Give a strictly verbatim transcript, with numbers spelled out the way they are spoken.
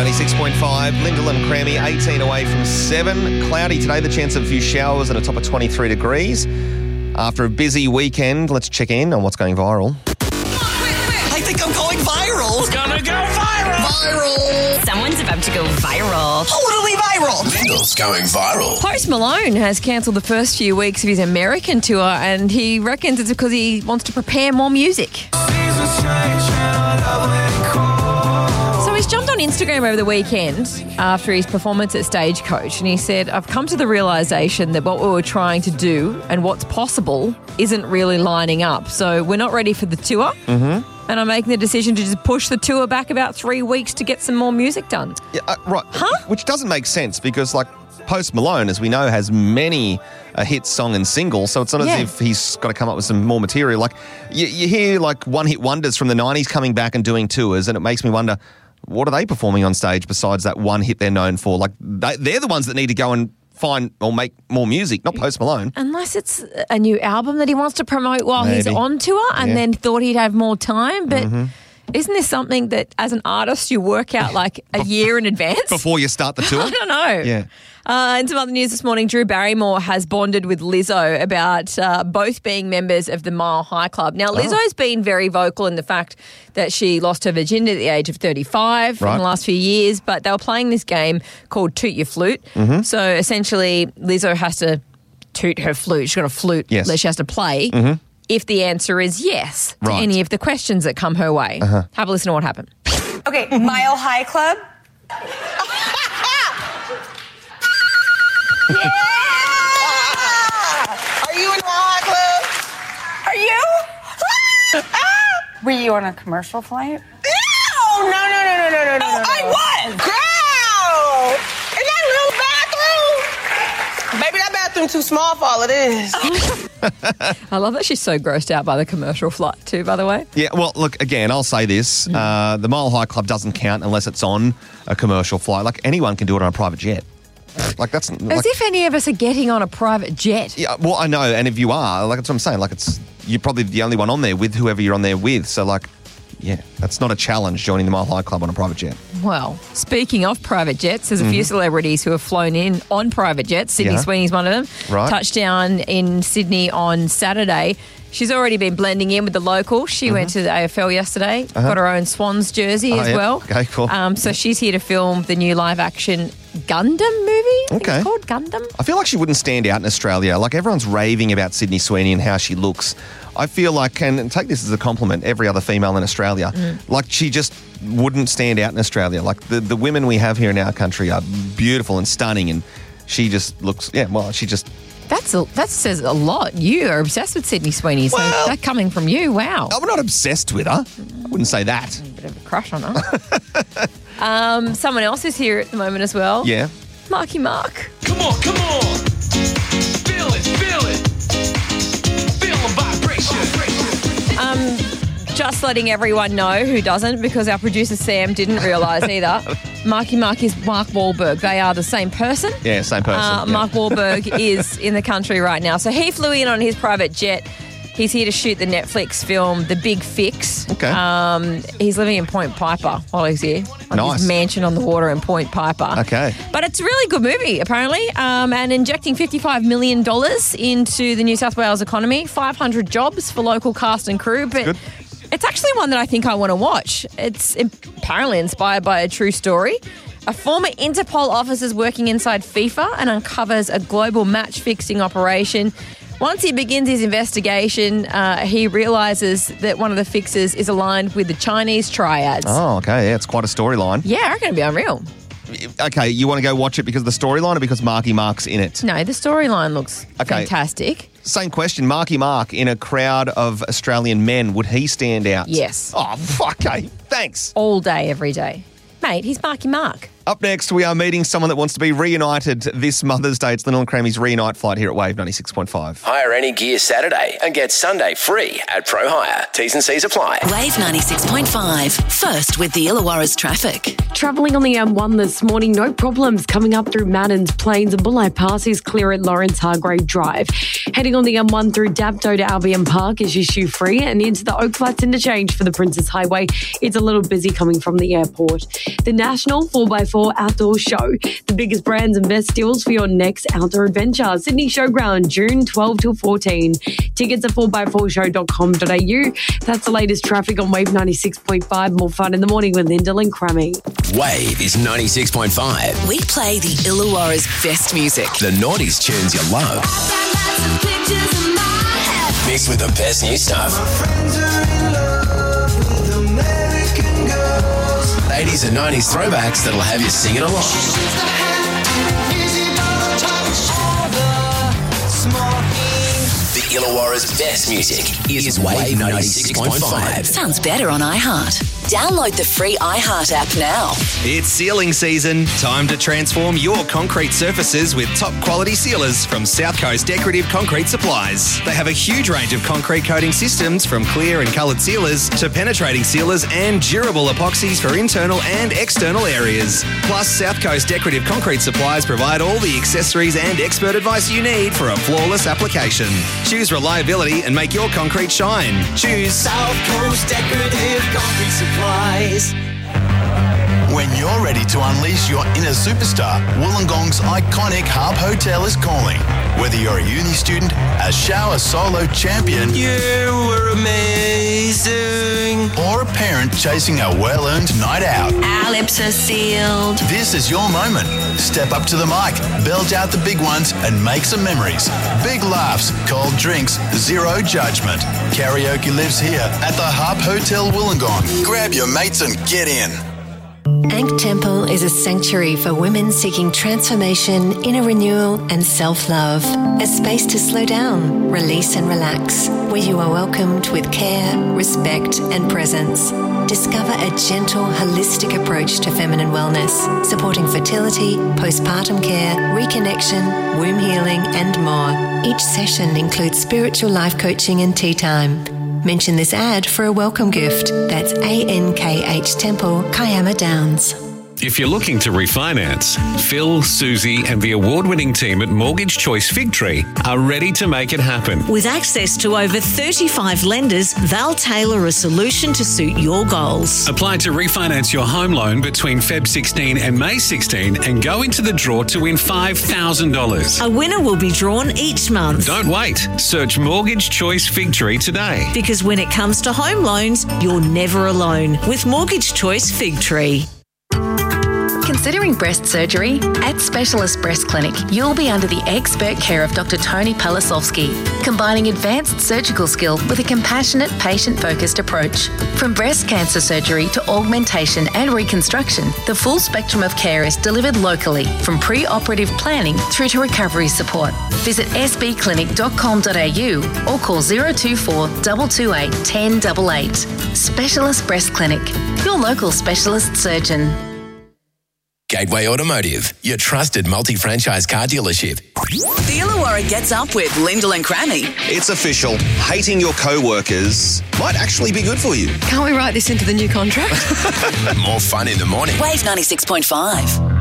ninety-six point five, Lyndall and Crammy, eighteen away from seven. Cloudy today, the chance of a few showers and a top of twenty-three degrees. After a busy weekend, let's check in on what's going viral. I think I'm going viral. It's gonna go viral. Viral. Someone's about to go viral. Totally viral. Lyndall's going viral. Post Malone has cancelled the first few weeks of his American tour, and he reckons it's because he wants to prepare more music. So he's jumped on Instagram over the weekend after his performance at Stagecoach, and he said, I've come to the realisation that what we were trying to do and what's possible isn't really lining up. So we're not ready for the tour, mm-hmm. and I'm making the decision to just push the tour back about three weeks to get some more music done. Yeah, uh, right. Huh? Which doesn't make sense because, like, Post Malone, as we know, has many a hit song and single, so it's not Yeah. as if he's got to come up with some more material. Like, you, you hear, like, one-hit wonders from the nineties coming back and doing tours, and it makes me wonder, what are they performing on stage besides that one hit they're known for? Like, they, they're the ones that need to go and find or make more music, not Post Malone. Unless it's a new album that he wants to promote while he's Maybe. on tour and Yeah. then thought he'd have more time. But Mm-hmm. isn't this something that as an artist you work out like a year in advance? Before you start the tour? I don't know. Yeah. Uh, in some other news this morning, Drew Barrymore has bonded with Lizzo about uh, both being members of the Mile High Club. Now, Lizzo's been very vocal in the fact that she lost her virginity at the age of thirty-five Right. in the last few years, but they were playing this game called Toot Your Flute. Mm-hmm. So essentially, Lizzo has to toot her flute. She's got a flute Yes. that she has to play. Mm-hmm. If the answer is yes to Right. any of the questions that come her way. Uh-huh. Have a listen to what happened. Okay, Mile High Club. Yeah! Are you in the Mile High Club? Are you? Were you on a commercial flight? No, no, no, no, no, no, no, no. Oh, I was. Girl, in that little bathroom. Baby, that bathroom too small for all of this. I love that she's so grossed out by the commercial flight too, by the way. Yeah, well, look, again, I'll say this. Uh, the Mile High Club doesn't count unless it's on a commercial flight. Like, anyone can do it on a private jet. Like, that's... As Like, if any of us are getting on a private jet. yeah, well, I know, and if you are, like, that's what I'm saying. Like, it's you're probably the only one on there with whoever you're on there with. So, like, yeah, that's not a challenge, joining the Mile High Club on a private jet. Well, speaking of private jets, there's a few celebrities who have flown in on private jets. Sydney Yeah. Sweeney's one of them. Right. Touchdown in Sydney on Saturday. She's already been blending in with the locals. She went to the A F L yesterday, got her own Swans jersey Oh, as yeah. well. Okay, cool. Um, so she's here to film the new live-action Gundam movie. I think Okay. it's called Gundam. I feel like she wouldn't stand out in Australia. Like, everyone's raving about Sydney Sweeney and how she looks. I feel like, and take this as a compliment, every other female in Australia, like, she just wouldn't stand out in Australia. Like, the, the women we have here in our country are beautiful and stunning, and she just looks, yeah, well, she just... That's a, that says a lot. You are obsessed with Sydney Sweeney, so Well- that coming from you, wow. I'm not obsessed with her. I wouldn't say that. Bit of a crush on her. um, someone else is here at the moment as well. Yeah. Marky Mark. Come on, come on. Feel it, feel it. Feel the vibration. Um, just letting everyone know who doesn't, because our producer Sam didn't realise either. Marky Mark is Mark Wahlberg. They are the same person. Yeah, same person. Uh, yeah. Mark Wahlberg is in the country right now. So he flew in on his private jet. He's here to shoot the Netflix film The Big Fix. Okay. Um, he's living in Point Piper while he's here. Like Nice. His mansion on the water in Point Piper. Okay. But it's a really good movie, apparently, um, and injecting fifty-five million dollars into the New South Wales economy, five hundred jobs for local cast and crew. But good. it's actually one that I think I want to watch. It's apparently inspired by a true story. A former Interpol officer is working inside FIFA and uncovers a global match-fixing operation. Once he begins his investigation, uh, he realises that one of the fixers is aligned with the Chinese triads. Oh, okay. Yeah, it's quite a storyline. Yeah, I reckon it'd be unreal. Okay, you want to go watch it because of the storyline or because Marky Mark's in it? No, the storyline looks Okay. fantastic. Same question. Marky Mark in a crowd of Australian men, would he stand out? Yes. Oh, okay. Thanks. All day, every day. Mate, he's Marky Mark. Up next, we are meeting someone that wants to be reunited this Mother's Day. It's Lyndall and Crammy's Reunite flight here at Wave ninety-six point five. Hire any gear Saturday and get Sunday free at Pro Hire. T's and C's apply. Wave ninety-six point five. First with the Illawarra's traffic. Travelling on the M one this morning, no problems coming up through Mannins Plains and Bulli Pass is clear at Lawrence Hargrave Drive. Heading on the M one through Dapto to Albion Park is issue free, and into the Oak Flats interchange for the Princess Highway. It's a little busy coming from the airport. The National four by four Outdoor Show, the biggest brands and best deals for your next outdoor adventure. Sydney Showground, June twelfth till fourteen. Tickets at four by four show dot com dot a u. That's the latest traffic on Wave ninety-six point five. More fun in the morning with Lyndall and Crammy. Wave is ninety-six point five. We play the Illawarra's best music. The noughties tunes you love. Mixed with the best new stuff. eighties and nineties throwbacks that'll have you singing along. The Illawarra's best music is Wave ninety-six point five. Sounds better on iHeart. Download the free iHeart app now. It's sealing season. Time to transform your concrete surfaces with top quality sealers from South Coast Decorative Concrete Supplies. They have a huge range of concrete coating systems, from clear and coloured sealers to penetrating sealers and durable epoxies for internal and external areas. Plus, South Coast Decorative Concrete Supplies provide all the accessories and expert advice you need for a flawless application. Choose reliability and make your concrete shine. Choose South Coast Decorative Concrete Supplies. When you're ready to unleash your inner superstar, Wollongong's iconic Harp Hotel is calling. Whether you're a uni student, a shower solo champion, You were amazing. or a parent chasing a well-earned night out, Our lips are sealed. this is your moment. Step up to the mic, belt out the big ones, and make some memories. Big laughs, cold drinks, zero judgment. Karaoke lives here at the Harp Hotel Wollongong. Grab your mates and get in. Ankh Temple is a sanctuary for women seeking transformation, inner renewal and self-love. A space to slow down, release and relax, where you are welcomed with care, respect and presence. Discover a gentle, holistic approach to feminine wellness, supporting fertility, postpartum care, reconnection, womb healing and more. Each session includes spiritual life coaching and tea time. Mention this ad for a welcome gift. That's A N K H Temple, Kiama Downs. If you're looking to refinance, Phil, Susie and the award-winning team at Mortgage Choice Figtree are ready to make it happen. With access to over thirty-five lenders, they'll tailor a solution to suit your goals. Apply to refinance your home loan between February sixteenth and May sixteenth and go into the draw to win five thousand dollars. A winner will be drawn each month. Don't wait. Search Mortgage Choice Figtree today. Because when it comes to home loans, you're never alone with Mortgage Choice Figtree. Considering breast surgery? At Specialist Breast Clinic, you'll be under the expert care of Doctor Tony Palasovsky, combining advanced surgical skill with a compassionate, patient-focused approach. From breast cancer surgery to augmentation and reconstruction, the full spectrum of care is delivered locally, from pre-operative planning through to recovery support. Visit s b clinic dot com dot a u or call zero two four, two two eight, one zero eight eight. Specialist Breast Clinic, your local specialist surgeon. Gateway Automotive, your trusted multi-franchise car dealership. The Illawarra gets up with Lyndall and Crammy. It's official. Hating your co-workers might actually be good for you. Can't we write this into the new contract? More fun in the morning. Wave ninety-six point five.